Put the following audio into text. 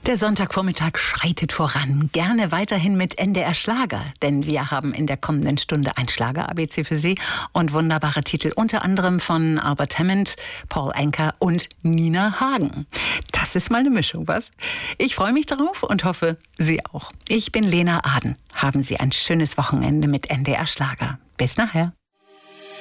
Der Sonntagvormittag schreitet voran. Gerne weiterhin mit NDR Schlager, denn wir haben in der kommenden Stunde ein Schlager-ABC für Sie und wunderbare Titel, unter anderem von Albert Hammond, Paul Anka und Nina Hagen. Das ist mal eine Mischung, was? Ich freue mich darauf und hoffe, Sie auch. Ich bin Lena Aden. Haben Sie ein schönes Wochenende mit NDR Schlager. Bis nachher.